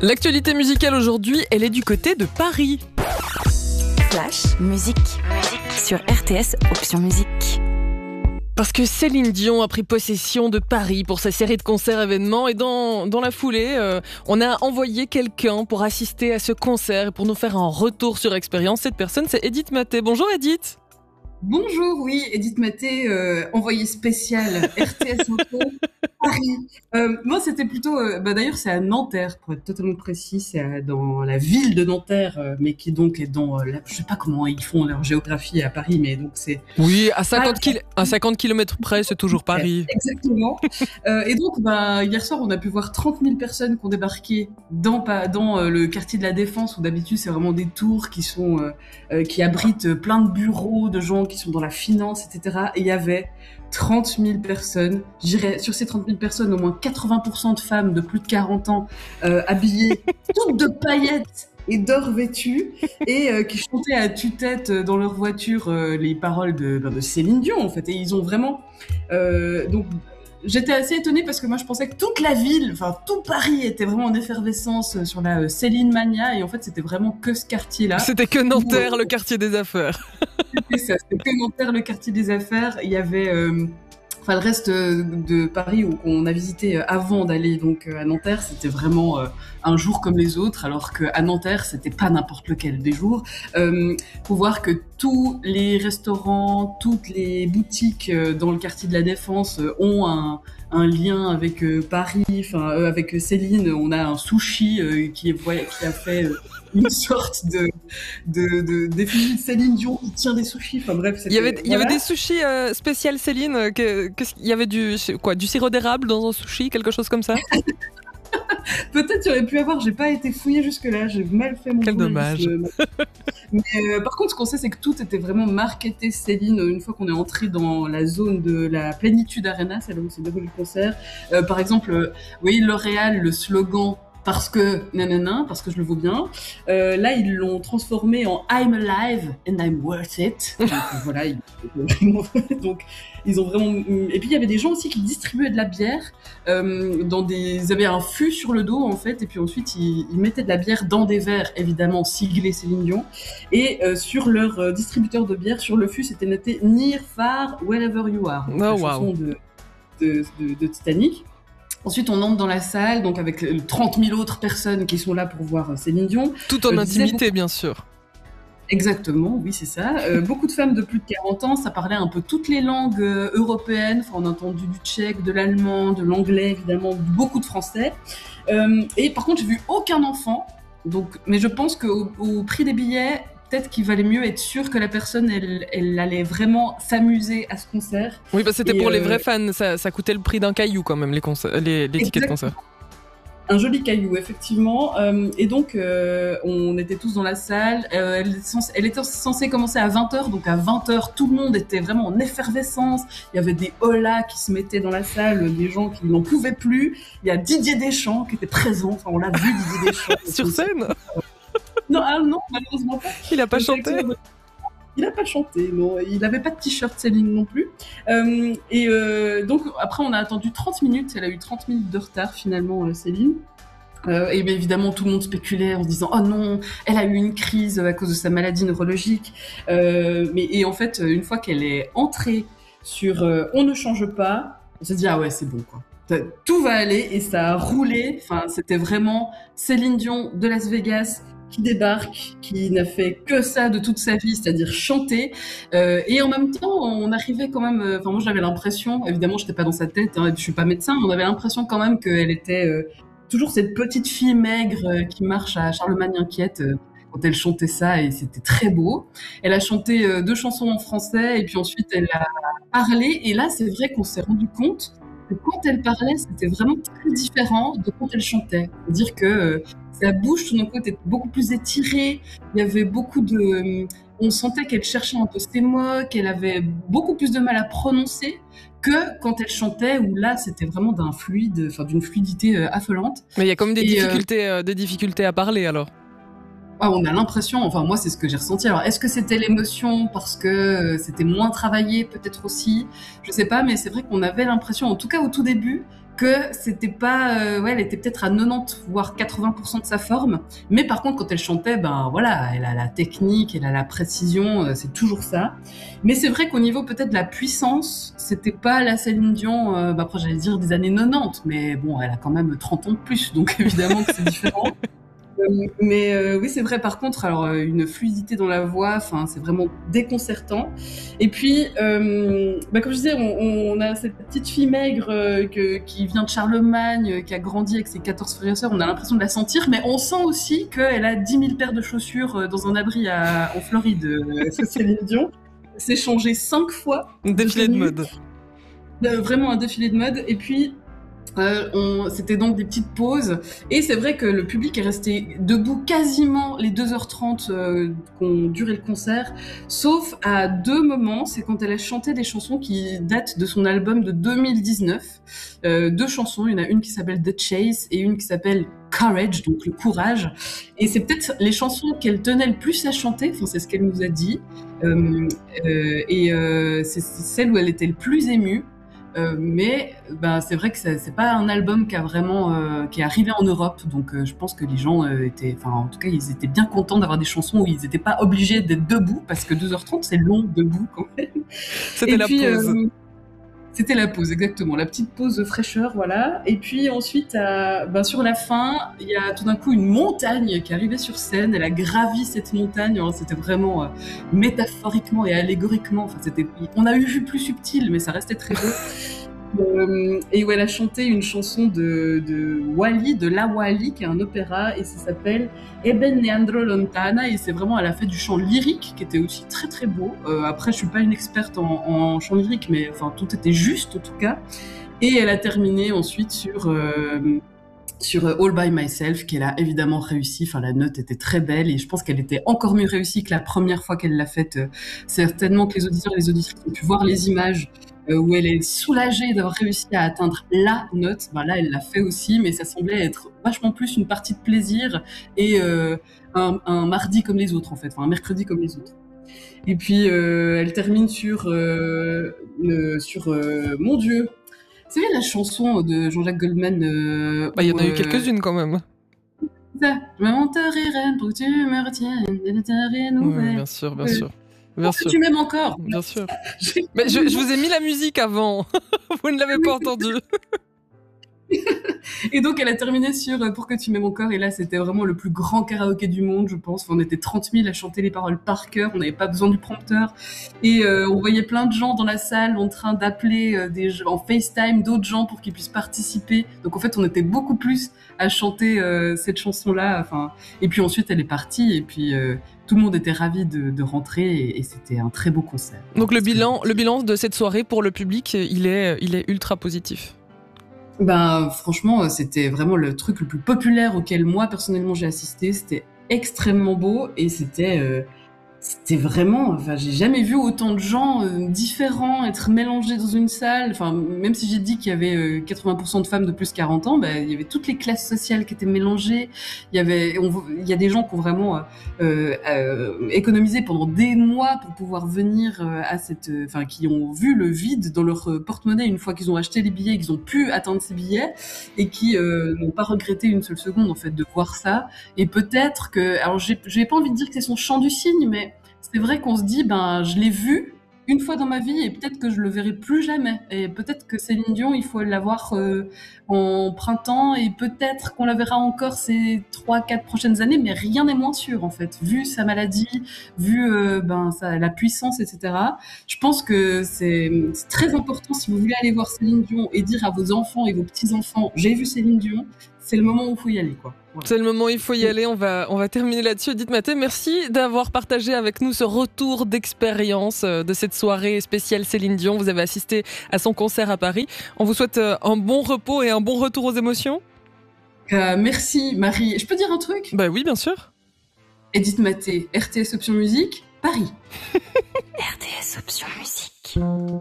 L'actualité musicale aujourd'hui, elle est du côté de Paris. Flash, musique sur RTS Option Musique. Parce que Céline Dion a pris possession de Paris pour sa série de concerts événements et dans la foulée, on a envoyé quelqu'un pour assister à ce concert et pour nous faire un retour sur expérience. Cette personne, c'est Edith Maté. Bonjour Edith. Bonjour, oui, Edith Maté, envoyée spéciale RTS Info, Paris. Moi, c'était plutôt, d'ailleurs, c'est à Nanterre, pour être totalement précis, c'est dans la ville de Nanterre, mais qui donc est dans, je sais pas comment ils font leur géographie à Paris, mais donc c'est... Oui, à 50 km près, c'est toujours Paris. Exactement. Et donc, hier soir, on a pu voir 30 000 personnes qui ont débarqué dans le quartier de la Défense, où d'habitude, c'est vraiment des tours qui abritent plein de bureaux, de gens qui sont dans la finance, etc. Et il y avait 30 000 personnes. Je dirais, sur ces 30 000 personnes, au moins 80% de femmes de plus de 40 ans, habillées toutes de paillettes et d'or vêtues, et qui chantaient à tue-tête dans leur voiture les paroles de Céline Dion, en fait. Et ils ont vraiment... donc, j'étais assez étonnée parce que moi je pensais que toute la ville, enfin tout Paris était vraiment en effervescence sur la Céline Mania, et en fait c'était vraiment que ce quartier-là. C'était que Nanterre, le quartier des affaires. C'était ça, c'était que Nanterre, le quartier des affaires. Il y avait le reste de Paris qu'on a visité avant d'aller donc à Nanterre, c'était vraiment un jour comme les autres, alors qu'à Nanterre, c'était pas n'importe lequel des jours. Faut voir que tous les restaurants, toutes les boutiques dans le quartier de la Défense ont un lien avec Paris, avec Céline. On a un sushi qui a fait une sorte de défilé de Céline Dion qui tient des sushis. Enfin bref, il y avait des sushis spécial Céline. Il y avait du sirop d'érable dans un sushi, quelque chose comme ça. Peut-être il aurait pu avoir, j'ai pas été fouillée jusque-là, j'ai mal fait mon boulot. Quel dommage. Mais par contre, ce qu'on sait, c'est que tout était vraiment marketé Céline une fois qu'on est entré dans la zone de la Plénitude Arena, c'est là où s'est déroulé le concert. Par exemple, oui, L'Oréal, le slogan parce que parce que je le vaux bien. Là, ils l'ont transformé en I'm alive and I'm worth it. Donc, voilà, donc ils ont vraiment. Et puis il y avait des gens aussi qui distribuaient de la bière ils avaient un fût sur le dos en fait, et puis ensuite ils mettaient de la bière dans des verres évidemment siglés Céline Dion, et sur leur distributeur de bière sur le fût c'était noté Near, Far, Wherever You Are. Donc, la chanson de Titanic. Ensuite, on entre dans la salle, donc avec 30 000 autres personnes qui sont là pour voir Céline Dion. Tout en intimité, bien sûr. Exactement, oui, c'est ça. Beaucoup de femmes de plus de 40 ans, ça parlait un peu toutes les langues européennes. Enfin, on a entendu du tchèque, de l'allemand, de l'anglais, évidemment, beaucoup de français. Et par contre, j'ai vu aucun enfant. Donc, mais je pense qu'au prix des billets, peut-être qu'il valait mieux être sûr que la personne, elle allait vraiment s'amuser à ce concert. Oui, parce que c'était pour les vrais fans, ça coûtait le prix d'un caillou quand même, les tickets de concert. Un joli caillou, effectivement. Et donc, on était tous dans la salle. Elle était censée commencer à 20h, donc à 20h, tout le monde était vraiment en effervescence. Il y avait des holas qui se mettaient dans la salle, des gens qui n'en pouvaient plus. Il y a Didier Deschamps qui était présent. Enfin, on l'a vu, Didier Deschamps. Sur scène? Non, malheureusement pas. Il n'a pas chanté. Il n'a pas chanté, non. Il n'avait pas de t-shirt Céline non plus. Donc, après, on a attendu 30 minutes. Elle a eu 30 minutes de retard, finalement, Céline. Et bien évidemment, tout le monde spéculait en se disant « Oh non, elle a eu une crise à cause de sa maladie neurologique. » Et en fait, une fois qu'elle est entrée sur « On ne change pas », on s'est dit « Ah ouais, c'est bon, quoi. » Tout va aller, et ça a roulé. Enfin, c'était vraiment Céline Dion de Las Vegas qui débarque, qui n'a fait que ça de toute sa vie, c'est-à-dire chanter. Et en même temps, on arrivait quand même... moi, j'avais l'impression, évidemment, je n'étais pas dans sa tête, je suis pas médecin, mais on avait l'impression quand même qu'elle était toujours cette petite fille maigre qui marche à Charlemagne inquiète quand elle chantait ça, et c'était très beau. Elle a chanté 2 chansons en français, et puis ensuite, elle a parlé. Et là, c'est vrai qu'on s'est rendu compte que quand elle parlait, c'était vraiment très différent de quand elle chantait. C'est-à-dire que sa bouche, tout d'un coup, était beaucoup plus étirée. Il y avait beaucoup de... On sentait qu'elle cherchait un peu ses mots, qu'elle avait beaucoup plus de mal à prononcer que quand elle chantait, où là, c'était vraiment d'une fluidité affolante. Mais il y a comme des difficultés à parler, alors. On a l'impression, enfin moi c'est ce que j'ai ressenti. Alors est-ce que c'était l'émotion parce que c'était moins travaillé peut-être aussi, je sais pas, mais c'est vrai qu'on avait l'impression, en tout cas au tout début, que c'était pas, elle était peut-être à 90 voire 80% de sa forme. Mais par contre, quand elle chantait, ben voilà, elle a la technique, elle a la précision, c'est toujours ça. Mais c'est vrai qu'au niveau peut-être de la puissance, c'était pas la Céline Dion, après j'allais dire des années 90, mais bon, elle a quand même 30 ans de plus, donc évidemment que c'est différent. Mais oui, c'est vrai. Par contre, alors une fluidité dans la voix, enfin, c'est vraiment déconcertant. Et puis, comme je disais, on a cette petite fille maigre qui vient de Charlemagne, qui a grandi avec ses 14 frères et sœurs. On a l'impression de la sentir, mais on sent aussi qu'elle a 10 000 paires de chaussures dans un abri en Floride. C'est Céline Dion. C'est changé 5 fois. Un défilé de mode. Vraiment un défilé de mode. Et puis, c'était donc des petites pauses, et c'est vrai que le public est resté debout quasiment les 2h30 qu'ont duré le concert, sauf à 2 moments. C'est quand elle a chanté des chansons qui datent de son album de 2019, 2 chansons, il y en a une qui s'appelle The Chase et une qui s'appelle Courage, donc le courage, et c'est peut-être les chansons qu'elle tenait le plus à chanter, enfin c'est ce qu'elle nous a dit, c'est celle où elle était le plus émue. Mais c'est vrai que c'est pas un album qui a vraiment qui est arrivé en Europe, donc je pense que les gens en tout cas ils étaient bien contents d'avoir des chansons où ils n'étaient pas obligés d'être debout, parce que 2h30 c'est long debout quand même. C'était la pause. C'était la pause, exactement, la petite pause de fraîcheur, voilà. Et puis ensuite, sur la fin, il y a tout d'un coup une montagne qui est arrivée sur scène. Elle a gravi cette montagne. Alors, c'était vraiment métaphoriquement et allégoriquement. Enfin, on a eu vu plus subtil, mais ça restait très beau. Et où elle a chanté une chanson de Wally, de La Wally, qui est un opéra, et ça s'appelle Eben Neandro Lontana, et c'est vraiment, elle a fait du chant lyrique qui était aussi très très beau. Après, je suis pas une experte en chant lyrique, mais enfin tout était juste en tout cas. Et elle a terminé ensuite sur All by Myself, qu'elle a évidemment réussi. Enfin, la note était très belle, et je pense qu'elle était encore mieux réussie que la première fois qu'elle l'a faite. Certainement que les auditeurs et les auditrices ont pu voir les images où elle est soulagée d'avoir réussi à atteindre la note. Là, elle l'a fait aussi, mais ça semblait être vachement plus une partie de plaisir et un mardi comme les autres, en fait, enfin un mercredi comme les autres. Et puis elle termine sur Mon Dieu. C'est la chanson de Jean-Jacques Goldman. Il y en a eu quelques-unes quand même. Ça, je me monterai reine pour que tu me retiennes, et ne t'as rien ouvert. Oui, bien sûr, bien sûr. Bien sûr. Tu m'aimes encore. Bien sûr. Mais je vous ai mis la musique avant. Vous ne l'avez pas entendue. Et donc elle a terminé sur Pour que tu m'aimes encore, et là c'était vraiment le plus grand karaoké du monde, je pense. On était 30 000 à chanter les paroles par cœur, on n'avait pas besoin du prompteur, et on voyait plein de gens dans la salle en train d'appeler en FaceTime d'autres gens pour qu'ils puissent participer. Donc en fait on était beaucoup plus à chanter cette chanson-là, enfin. Et puis ensuite elle est partie, et puis tout le monde était ravi de rentrer, et c'était un très beau concert. Donc le bilan de cette soirée pour le public, il est ultra positif. Franchement, c'était vraiment le truc le plus populaire auquel moi personnellement j'ai assisté. C'était extrêmement beau, et c'était vraiment, enfin, j'ai jamais vu autant de gens différents être mélangés dans une salle. Enfin, même si j'ai dit qu'il y avait 80% de femmes de plus de 40 ans, il y avait toutes les classes sociales qui étaient mélangées. Il y a des gens qui ont vraiment économisé pendant des mois pour pouvoir venir qui ont vu le vide dans leur porte-monnaie une fois qu'ils ont acheté les billets, qu'ils ont pu atteindre ces billets, et qui n'ont pas regretté une seule seconde en fait de voir ça. Et peut-être que, alors j'ai pas envie de dire que c'est son chant du cygne, mais c'est vrai qu'on se dit, je l'ai vu une fois dans ma vie, et peut-être que je le verrai plus jamais. Et peut-être que Céline Dion, il faut l'avoir en printemps, et peut-être qu'on la verra encore ces 3-4 prochaines années, mais rien n'est moins sûr en fait. Vu sa maladie, vu la puissance, etc. Je pense que c'est très important, si vous voulez aller voir Céline Dion et dire à vos enfants et vos petits-enfants, j'ai vu Céline Dion, c'est le moment où il faut y aller, quoi. Voilà. C'est le moment où il faut y aller. On va terminer là-dessus. Edith Mathé, merci d'avoir partagé avec nous ce retour d'expérience de cette soirée spéciale Céline Dion. Vous avez assisté à son concert à Paris. On vous souhaite un bon repos et un bon retour aux émotions. Merci Marie. Je peux dire un truc ? Oui, bien sûr. Edith Mathé, RTS Option Musique, Paris. RTS Option Musique.